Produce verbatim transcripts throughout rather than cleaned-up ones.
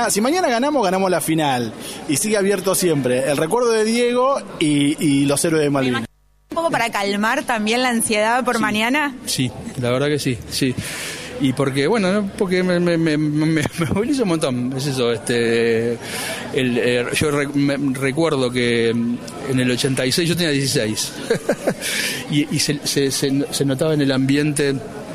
mañana, si mañana ganamos, ganamos la final. Y sigue abierto siempre el recuerdo de Diego y, y los héroes de Malvinas. ¿Un poco para calmar también la ansiedad por sí, mañana? Sí, la verdad que sí, sí. Y porque, bueno, ¿no? porque me, me, me, me, me moviliza un montón, es eso, este, el, eh, yo re, me, recuerdo que en el ochenta y seis yo tenía dieciséis y, y se, se, se, se notaba en el ambiente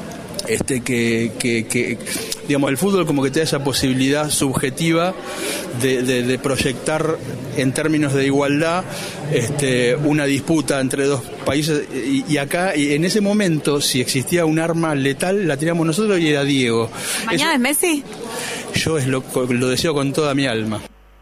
este que, que, que digamos el fútbol como que te da esa posibilidad subjetiva de, de, de proyectar en términos de igualdad este, una disputa entre dos países y, y acá y en ese momento si existía un arma letal la teníamos nosotros y era Diego. ¿Mañana es Messi? Yo es lo, lo deseo con toda mi alma.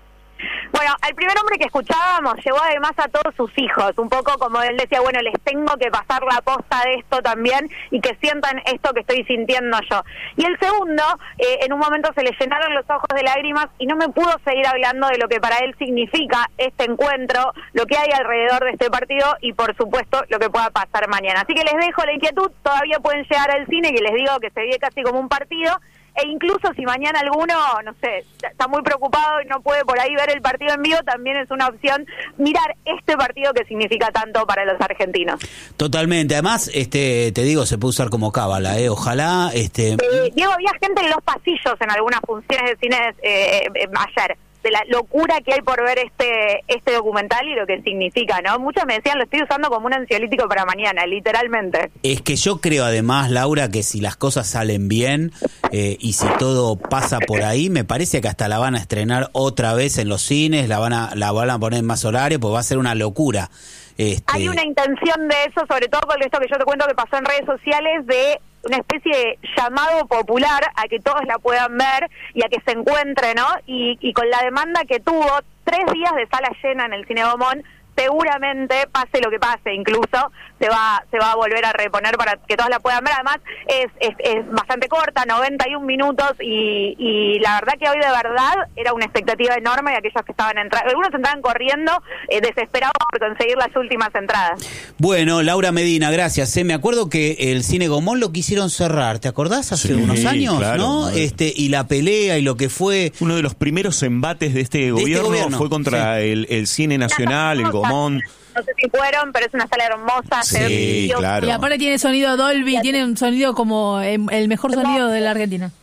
Bueno, el primer hombre que escuchábamos llevó además a todos sus hijos, un poco como él decía, bueno, les tengo que pasar la posta de esto también y que sientan esto que estoy sintiendo yo. Y el segundo, eh, en un momento se le llenaron los ojos de lágrimas y no me pudo seguir hablando de lo que para él significa este encuentro, lo que hay alrededor de este partido y por supuesto lo que pueda pasar mañana. Así que les dejo la inquietud, todavía pueden llegar al cine, que les digo que se vive casi como un partido. E incluso si mañana alguno, no sé, está muy preocupado y no puede por ahí ver el partido en vivo, también es una opción mirar este partido que significa tanto para los argentinos. Totalmente, además, este, te digo, se puede usar como cábala, ¿eh? Ojalá... este eh, Diego, había gente en los pasillos en algunas funciones de cine eh, eh, ayer, de la locura que hay por ver este este documental y lo que significa, ¿no? Muchos me decían, lo estoy usando como un ansiolítico para mañana, literalmente. Es que yo creo además, Laura, que si las cosas salen bien eh, y si todo pasa por ahí, me parece que hasta la van a estrenar otra vez en los cines, la van a la van a poner en más horario, pues va a ser una locura. Este... Hay una intención de eso, sobre todo con esto que yo te cuento que pasó en redes sociales, de una especie de llamado popular a que todos la puedan ver y a que se encuentren, ¿no? Y, y con la demanda que tuvo, tres días de sala llena en el Cine Gaumont, seguramente, pase lo que pase, incluso se va se va a volver a reponer para que todos la puedan ver. Además es, es, es bastante corta, noventa y un minutos, y, y la verdad que hoy de verdad era una expectativa enorme de aquellos que estaban entrando, algunos entraban corriendo eh, desesperados por conseguir las últimas entradas. Bueno, Laura Medina, gracias. ¿eh? Me acuerdo que el Cine Gaumont lo quisieron cerrar, ¿te acordás? Hace sí, unos años, claro, ¿no? Este, y la pelea y lo que fue... Uno de los primeros embates de este, de gobierno, este gobierno fue contra sí. el, el Cine Nacional, el Gaumont. No sé si fueron, pero es una sala hermosa. Sí, claro. Y aparte tiene sonido Dolby, sí, tiene un sonido como el mejor sonido de la Argentina.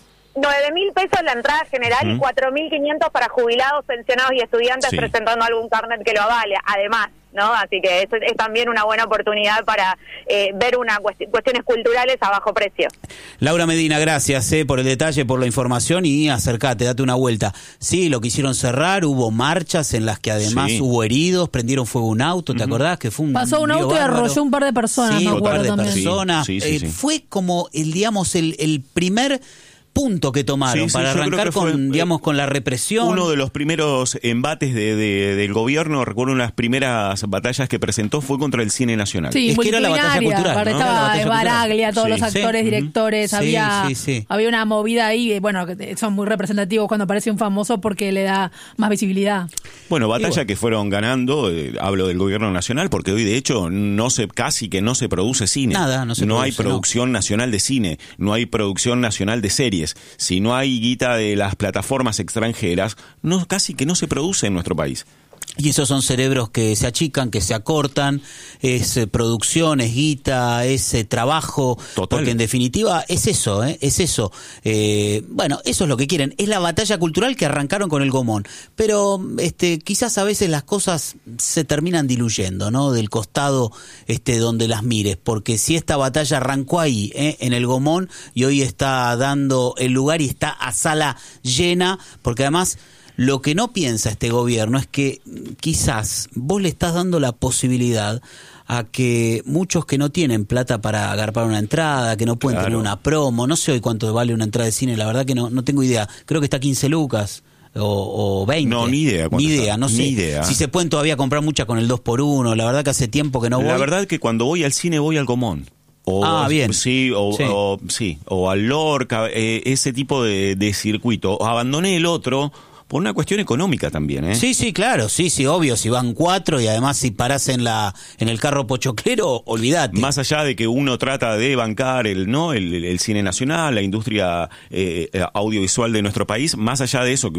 nueve mil pesos la entrada general uh-huh. y cuatro mil quinientos para jubilados, pensionados y estudiantes sí. presentando algún carnet que lo avale, además, ¿no? Así que eso es también una buena oportunidad para eh, ver una cuest- cuestiones culturales a bajo precio. Laura Medina, gracias eh, por el detalle, por la información y acércate, date una vuelta. Sí, lo quisieron cerrar, hubo marchas en las que además sí. hubo heridos, prendieron fuego un auto, ¿te uh-huh. acordás? Que fue un Pasó un auto bárbaro. Y arrolló un par de personas, sí, me un acuerdo par de también. personas. Sí, sí, sí, eh, sí. Fue como el, digamos, el, el primer punto que tomaron sí, sí, para arrancar con, fue, digamos, con la represión. Uno de los primeros embates de, de, del gobierno, recuerdo una de las primeras batallas que presentó fue contra el Cine Nacional. Sí, es que era la batalla cultural, ¿no? Estaba Baraglia, todos sí. los actores, sí. directores, sí, había sí, sí. había una movida ahí, bueno, son muy representativos cuando aparece un famoso porque le da más visibilidad. Bueno, batalla bueno. que fueron ganando, eh, hablo del gobierno nacional, porque hoy de hecho no se casi que no se produce cine. Nada, no se No produce, hay producción no. nacional de cine, no hay producción nacional de series. Si no hay guita de las plataformas extranjeras, no casi que no se produce en nuestro país. Y esos son cerebros que se achican, que se acortan, es eh, producción, es guita, es eh, trabajo, Total. Porque en definitiva es eso, ¿eh? es eso. Eh, bueno, eso es lo que quieren, es la batalla cultural que arrancaron con el Gaumont, pero este, quizás a veces las cosas se terminan diluyendo, ¿no? Del costado este, donde las mires, porque si esta batalla arrancó ahí, ¿eh? en el Gaumont, y hoy está dando el lugar y está a sala llena, porque además... Lo que no piensa este gobierno es que quizás vos le estás dando la posibilidad a que muchos que no tienen plata para agarpar una entrada, que no pueden claro. tener una promo, no sé hoy cuánto vale una entrada de cine, la verdad que no, no tengo idea, creo que está quince lucas o, o veinte. No, ni idea. Ni idea, no sé. Ni idea. Si se pueden todavía comprar muchas con el dos por uno, la verdad que hace tiempo que no voy. La verdad que cuando voy al cine voy al Gaumont. O, ah, bien. Sí, o, sí. o, sí, o al Lorca, eh, ese tipo de, de circuito. Abandoné el otro... Por una cuestión económica también, ¿eh? Sí, sí, claro, sí, sí, obvio, si van cuatro y además si parás en la en el carro pochoclero, olvídate. Más allá de que uno trata de bancar el no el, el cine nacional, la industria eh, audiovisual de nuestro país, más allá de eso, que